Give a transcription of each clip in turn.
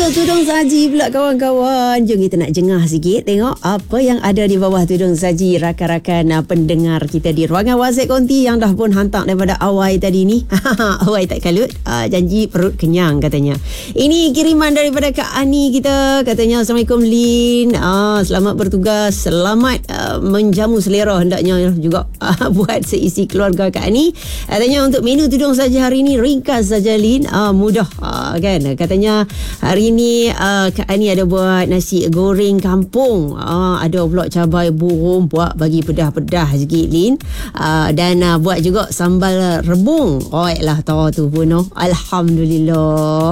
tudung saji pula kawan-kawan. Jom kita nak jengah sikit tengok apa yang ada di bawah tudung saji rakan-rakan pendengar kita di ruangan WhatsApp konti yang dah pun hantar daripada awal tadi ni. Awal tak kalut, janji perut kenyang katanya. Ini kiriman daripada Kak Ani kita, katanya Assalamualaikum Lin, selamat bertugas, selamat menjamu selera hendaknya juga buat seisi keluarga Kak Ani. Katanya untuk menu tudung saji hari ni ringkas saja Lin, mudah kan. Katanya hari ni Kak Ani ada buat nasi goreng kampung, ada pula cabai burung buat bagi pedah-pedah sikit Lin, dan buat juga sambal rebung. Lah tahu tu pun Alhamdulillah.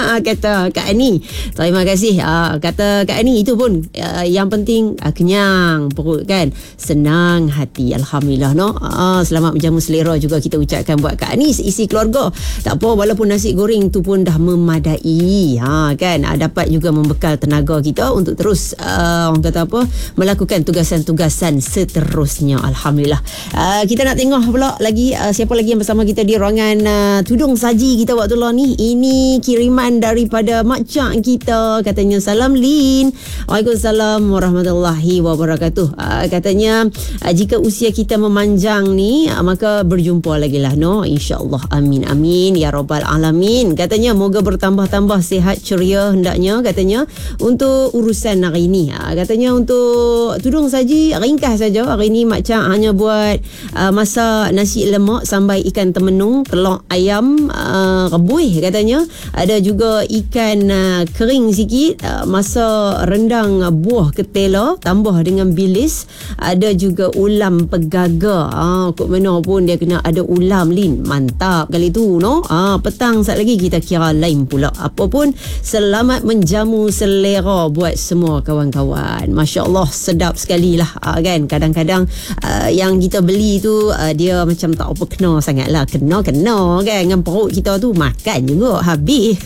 Kata Kak Ani, terima kasih. Kata Kak Ani itu pun yang penting kenyang perut kan, senang hati. Alhamdulillah selamat menjamu selera juga kita ucapkan buat Kak Ani seisi keluarga. Tak apa walaupun nasi goreng tu pun dah memadai kan, dapat juga membekal tenaga kita untuk terus orang kata apa, melakukan tugasan-tugasan seterusnya. Alhamdulillah. Kita nak tengok pula lagi siapa lagi yang bersama kita di ruangan tudung saji kita waktu lah ni. Ini kiriman daripada mak cak kita, katanya salam Lin. Waalaikumsalam warahmatullahi wabarakatuh. Katanya jika usia kita memanjang ni maka berjumpa lagi lah insyaAllah, amin amin ya rabbal alamin. Katanya moga bertambah-tambah sihat ceria hendaknya, katanya untuk urusan hari ni. Katanya untuk tudung saji ringkas saja hari ni mak cak hanya buat masak nasi lemak sambal ikan temenung, telur ayam rebuih katanya. Ada juga ikan kering sikit, masak rendang buah ketela tambah dengan bilis. Ada juga ulam pegaga. Kok mana pun dia kena ada ulam Lin, mantap kali tu petang sat lagi kita kira lain pula. Apa pun selamat menjamu selera buat semua kawan-kawan. Masya Allah sedap sekali lah kan. Kadang-kadang yang kita beli tu dia macam tak apa kena sangat lah, kena kan dengan perut kita tu, makan juga habis.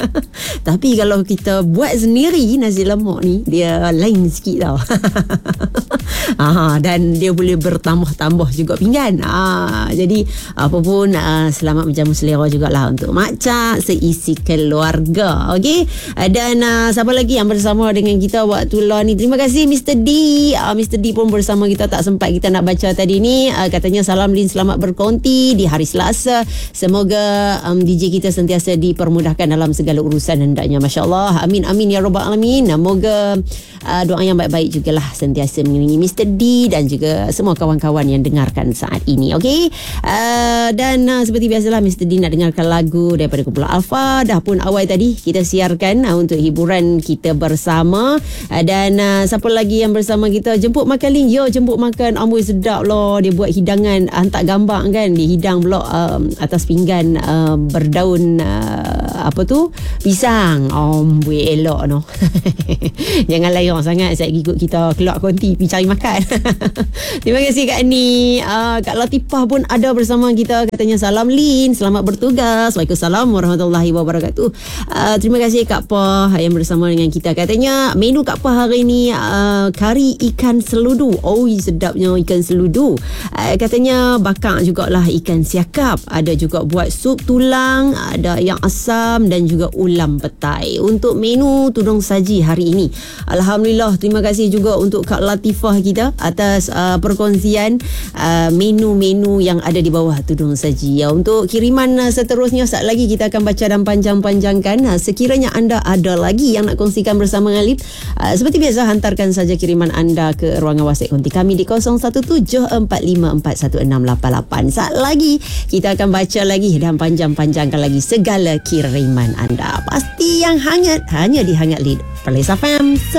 Tapi kalau kita buat sendiri nasi lemak ni dia lain sikit tau. Dan dia boleh bertambah-tambah juga pinggan. Jadi apa pun selamat menjamu selera jugalah untuk makcak seisi keluarga. Okey. Dan siapa lagi yang bersama dengan kita waktu lah ni? Terima kasih Mr. D. Mr. D pun bersama kita, tak sempat kita nak baca tadi ni. Katanya salam Lin, selamat berkonti di hari Selasa. Semoga DJ kita sentiasa dipermudahkan dalam segala urusan hendaknya. Masya Allah. Amin amin ya rabbal alamin. Moga doa yang baik-baik jugalah sentiasa mengiringi Mr. D dan juga semua kawan-kawan yang dengarkan saat ini. Okey. Dan seperti biasalah Mr. D nak dengarkan lagu daripada kumpulan Alfa. Dah pun awal tadi kita siarkan untuk hiburan kita bersama. Dan siapa lagi yang bersama kita? Jemput makan Lin. Yo, jemput makan. Amboi sedap lah. Dia buat hidangan, hantar gambar kan. Dia hidang pula atas pinggan berdaun apa tu? Pisang. Amboi elok Jangan layak sangat saya ikut kita keluar konti pergi cari makan. Terima kasih Kak Ni. Kak Latifah pun ada bersama kita, katanya salam Lin, selamat bertugas. Waalaikumsalam warahmatullahi wabarakatuh. Terima kasih Kak Pah yang bersama dengan kita. Katanya menu Kak Pah hari ni kari ikan seludu. Sedapnya ikan seludu. Katanya bakar jugalah ikan siakap. Ada juga buat sup tulang, ada yang asam dan juga ulam petai untuk menu tudung saji hari ini. Alhamdulillah, terima kasih juga untuk Kak Latifah kita atas perkongsian menu-menu yang ada di bawah tudung saji. Untuk kiriman seterusnya saat lagi kita akan baca dan panjang-panjangkan. Sekiranya anda ada lagi yang nak kongsikan bersama dengan Lin, seperti biasa hantarkan saja kiriman anda ke ruangan WhatsApp konti kami di 0174541688. Saat lagi kita akan baca lagi dan panjang-panjangkan lagi segala kiriman anda. Pasti yang hangat hanya di Hangat Lin Perlis FM.